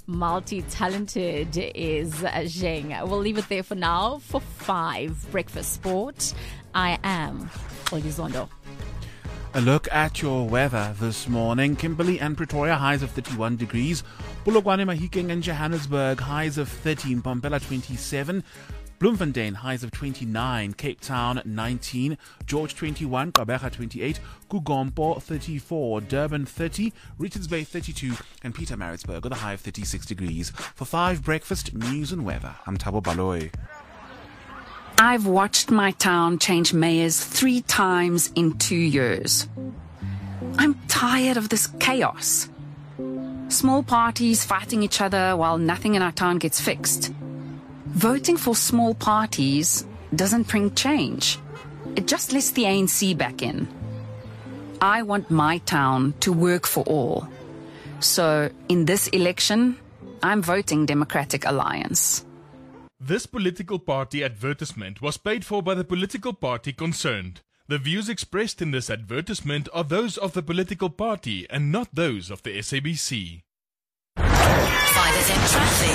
multi-talented is Zheng. We'll leave it there for now. For 5 Breakfast Sport, I am Olizondo. A look at your weather this morning. Kimberley and Pretoria, highs of 31 degrees. Polokwane, Mahikeng and Johannesburg, highs of 13. Mbombela, 27. Bloemfontein, highs of 29. Cape Town, 19. George, 21. Gqeberha, 28. Kugompo, 34. Durban, 30. Richards Bay, 32. And Pietermaritzburg with a high of 36 degrees. For 5 Breakfast, news and weather, I'm Thabo Baloyi. I've watched my town change mayors 3 times in 2 years. I'm tired of this chaos. Small parties fighting each other while nothing in our town gets fixed. Voting for small parties doesn't bring change. It just lets the ANC back in. I want my town to work for all. So in this election, I'm voting Democratic Alliance. This political party advertisement was paid for by the political party concerned. The views expressed in this advertisement are those of the political party and not those of the SABC. 5FM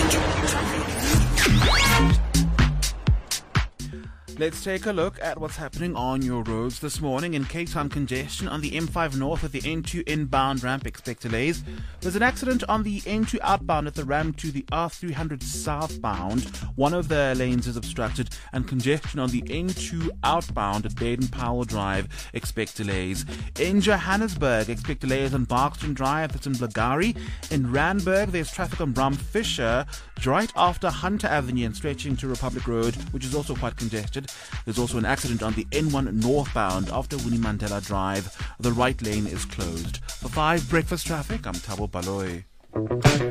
Traffic. Let's take a look at what's happening on your roads this morning. In Cape Town, congestion on the M5 North at the N2 inbound ramp, expect delays. There's an accident on the N2 outbound at the ramp to the R300 southbound. One of the lanes is obstructed, and congestion on the N2 outbound at Baden-Powell Drive, expect delays. In Johannesburg, expect delays on Barkston Drive, that's in Blagari. In Randburg, there's traffic on Bram Fisher right after Hunter Avenue and stretching to Republic Road, which is also quite congested. There's also an accident on the N1 northbound after Winnie Mandela Drive. The right lane is closed. For 5 Breakfast Traffic, I'm Thabo Baloyi.